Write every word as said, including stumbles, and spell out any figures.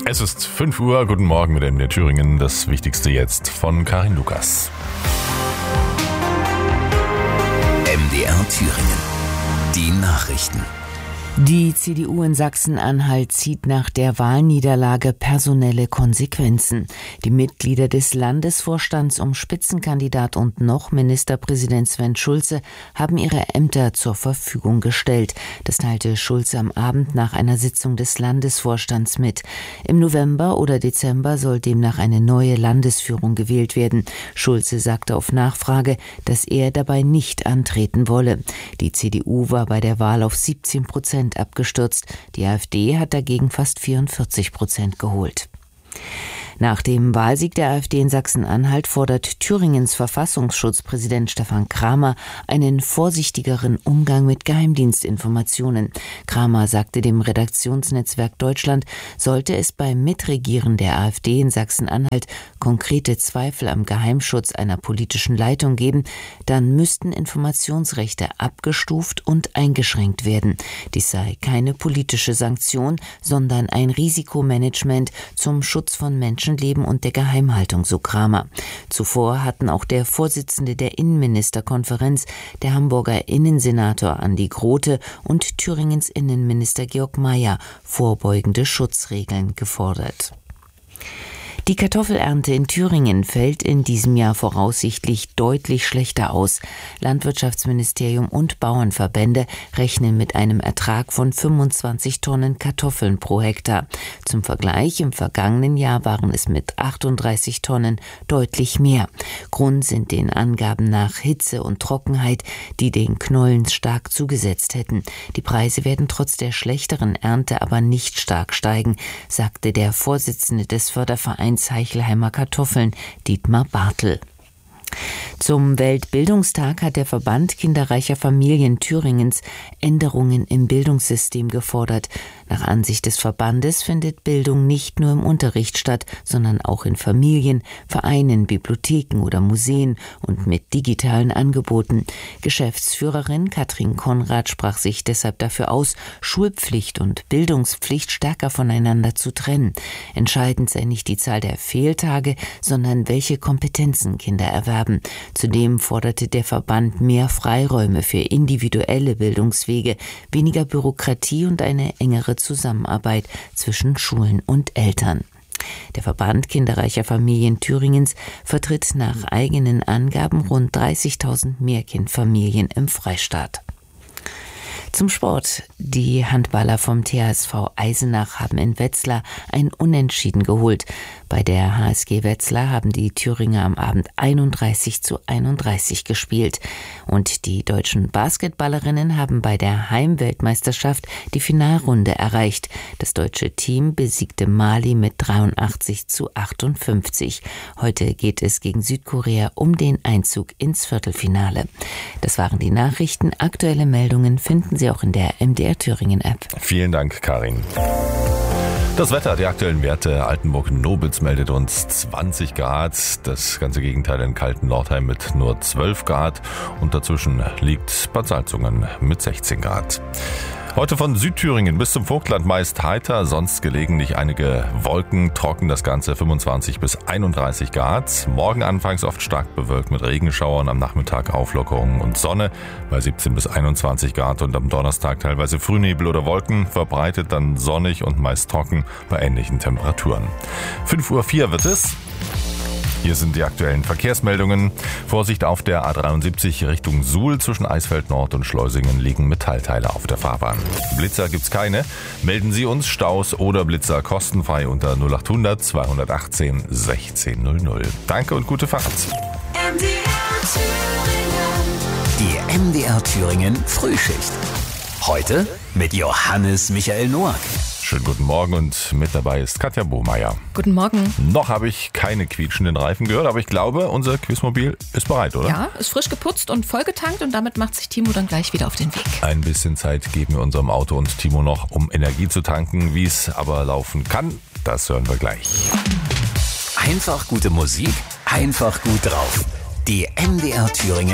Es ist fünf Uhr, guten Morgen mit M D R Thüringen. Das Wichtigste jetzt von Karin Lukas. M D R Thüringen. Die Nachrichten. Die C D U in Sachsen-Anhalt zieht nach der Wahlniederlage personelle Konsequenzen. Die Mitglieder des Landesvorstands um Spitzenkandidat und noch Ministerpräsident Sven Schulze haben ihre Ämter zur Verfügung gestellt. Das teilte Schulze am Abend nach einer Sitzung des Landesvorstands mit. Im November oder Dezember soll demnach eine neue Landesführung gewählt werden. Schulze sagte auf Nachfrage, dass er dabei nicht antreten wolle. Die C D U war bei der Wahl auf siebzehn Prozent abgestürzt. Die AfD hat dagegen fast vierundvierzig Prozent geholt. Nach dem Wahlsieg der AfD in Sachsen-Anhalt fordert Thüringens Verfassungsschutzpräsident Stefan Kramer einen vorsichtigeren Umgang mit Geheimdienstinformationen. Kramer sagte dem Redaktionsnetzwerk Deutschland, sollte es beim Mitregieren der AfD in Sachsen-Anhalt konkrete Zweifel am Geheimschutz einer politischen Leitung geben, dann müssten Informationsrechte abgestuft und eingeschränkt werden. Dies sei keine politische Sanktion, sondern ein Risikomanagement zum Schutz von Menschen Leben und der Geheimhaltung, so Kramer. Zuvor hatten auch der Vorsitzende der Innenministerkonferenz, der Hamburger Innensenator Andi Grote und Thüringens Innenminister Georg Mayer vorbeugende Schutzregeln gefordert. Die Kartoffelernte in Thüringen fällt in diesem Jahr voraussichtlich deutlich schlechter aus. Landwirtschaftsministerium und Bauernverbände rechnen mit einem Ertrag von fünfundzwanzig Tonnen Kartoffeln pro Hektar. Zum Vergleich, im vergangenen Jahr waren es mit achtunddreißig Tonnen deutlich mehr. Grund sind den Angaben nach Hitze und Trockenheit, die den Knollen stark zugesetzt hätten. Die Preise werden trotz der schlechteren Ernte aber nicht stark steigen, sagte der Vorsitzende des Fördervereins Heichelheimer Kartoffeln, Dietmar Bartel. Zum Weltbildungstag hat der Verband kinderreicher Familien Thüringens Änderungen im Bildungssystem gefordert. Nach Ansicht des Verbandes findet Bildung nicht nur im Unterricht statt, sondern auch in Familien, Vereinen, Bibliotheken oder Museen und mit digitalen Angeboten. Geschäftsführerin Katrin Konrad sprach sich deshalb dafür aus, Schulpflicht und Bildungspflicht stärker voneinander zu trennen. Entscheidend sei nicht die Zahl der Fehltage, sondern welche Kompetenzen Kinder erwerben. Zudem forderte der Verband mehr Freiräume für individuelle Bildungswege, weniger Bürokratie und eine engere Zusammenarbeit zwischen Schulen und Eltern. Der Verband kinderreicher Familien Thüringens vertritt nach eigenen Angaben rund dreißigtausend Mehrkindfamilien im Freistaat. Zum Sport. Die Handballer vom T H S V Eisenach haben in Wetzlar ein Unentschieden geholt. Bei der H S G Wetzlar haben die Thüringer am Abend einunddreißig zu einunddreißig gespielt. Und die deutschen Basketballerinnen haben bei der Heimweltmeisterschaft die Finalrunde erreicht. Das deutsche Team besiegte Mali mit dreiundachtzig zu achtundfünfzig. Heute geht es gegen Südkorea um den Einzug ins Viertelfinale. Das waren die Nachrichten. Aktuelle Meldungen finden Sie auch in der M D R Thüringen App. Vielen Dank, Karin. Das Wetter, die aktuellen Werte. Altenburg-Nobitz meldet uns zwanzig Grad. Das ganze Gegenteil in kalten Nordheim mit nur zwölf Grad. Und dazwischen liegt Bad Salzungen mit sechzehn Grad. Heute von Südthüringen bis zum Vogtland meist heiter, sonst gelegentlich einige Wolken, trocken das Ganze fünfundzwanzig bis einunddreißig Grad. Morgen anfangs oft stark bewölkt mit Regenschauern, am Nachmittag Auflockerungen und Sonne bei siebzehn bis einundzwanzig Grad und am Donnerstag teilweise Frühnebel oder Wolken, verbreitet dann sonnig und meist trocken bei ähnlichen Temperaturen. fünf Uhr vier wird es. Hier sind die aktuellen Verkehrsmeldungen. Vorsicht auf der A dreiundsiebzig Richtung Suhl. Zwischen Eisfeld Nord und Schleusingen liegen Metallteile auf der Fahrbahn. Blitzer gibt's keine. Melden Sie uns Staus oder Blitzer kostenfrei unter null achthundert zweihundertachtzehn sechzehn null null. Danke und gute Fahrt. M D R Thüringen. Die M D R Thüringen Frühschicht. Heute mit Johannes Michael Noack. Schönen guten Morgen und mit dabei ist Katja Bohmeier. Guten Morgen. Noch habe ich keine quietschenden Reifen gehört, aber ich glaube, unser Quizmobil ist bereit, oder? Ja, ist frisch geputzt und vollgetankt und damit macht sich Timo dann gleich wieder auf den Weg. Ein bisschen Zeit geben wir unserem Auto und Timo noch, um Energie zu tanken. Wie es aber laufen kann, das hören wir gleich. Einfach gute Musik, einfach gut drauf. Die M D R Thüringen